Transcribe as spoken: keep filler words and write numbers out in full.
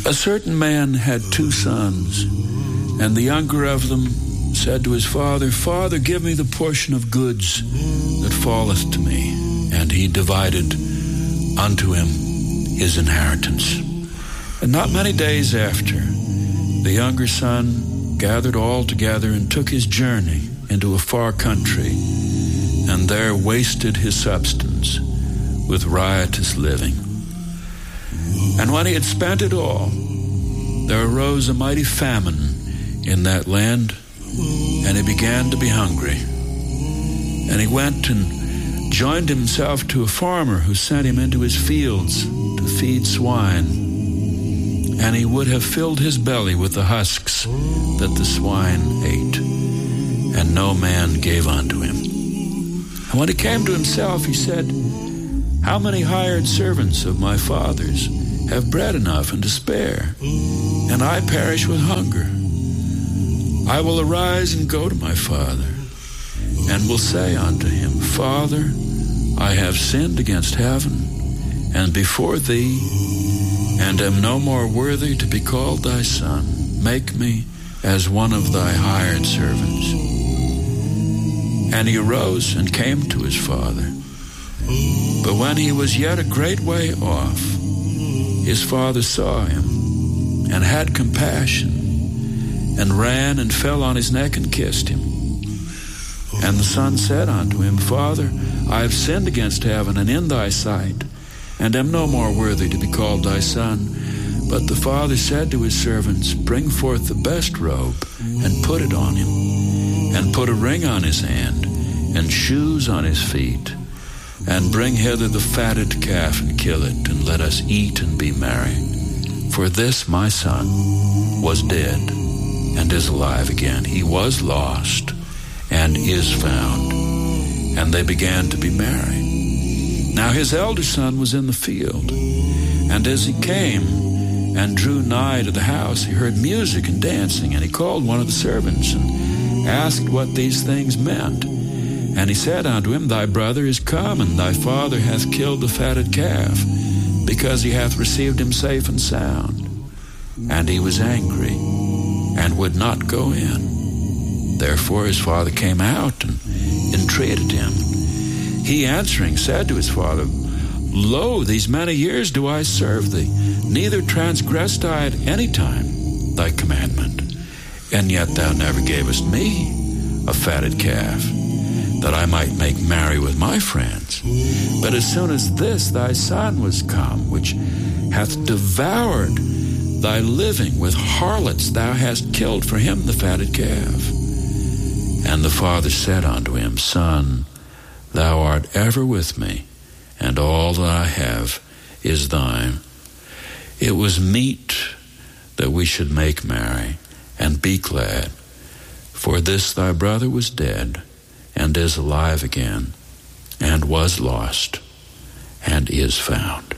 A certain man had two sons, and the younger of them said to his father, Father, give me the portion of goods that falleth to me. And he divided unto him his inheritance. And not many days after, the younger son gathered all together and took his journey into a far country, and there wasted his substance with riotous living. And when he had spent it all, there arose a mighty famine in that land, and he began to be hungry. And he went and joined himself to a farmer who sent him into his fields to feed swine. And he would have filled his belly with the husks that the swine ate, and no man gave unto him. And when he came to himself, he said, How many hired servants of my father's have bread enough and to spare, and I perish with hunger? I will arise and go to my father, and will say unto him, Father, I have sinned against heaven and before thee, and am no more worthy to be called thy son. Make me as one of thy hired servants. And he arose and came to his father. But when he was yet a great way off, his father saw him, and had compassion, and ran and fell on his neck and kissed him. And the son said unto him, Father, I have sinned against heaven and in thy sight, and am no more worthy to be called thy son. But the father said to his servants, Bring forth the best robe, and put it on him, and put a ring on his hand, and shoes on his feet, and bring hither the fatted calf, and kill it, and let us eat and be merry. For this my son was dead, and is alive again. He was lost, and is found. And they began to be merry. Now his elder son was in the field, and as he came and drew nigh to the house, he heard music and dancing, and he called one of the servants and asked what these things meant. And he said unto him, Thy brother is come, and thy father hath killed the fatted calf, because he hath received him safe and sound. And he was angry, and would not go in. Therefore his father came out and entreated him. He answering said to his father, Lo, these many years do I serve thee, neither transgressed I at any time thy commandment. And yet thou never gavest me a fatted calf, that I might make merry with my friends. But as soon as this thy son was come, which hath devoured thy living with harlots, thou hast killed for him the fatted calf. And the father said unto him, Son, thou art ever with me, and all that I have is thine. It was meet that we should make merry and be glad. For this thy brother was dead, and is alive again, and was lost, and is found.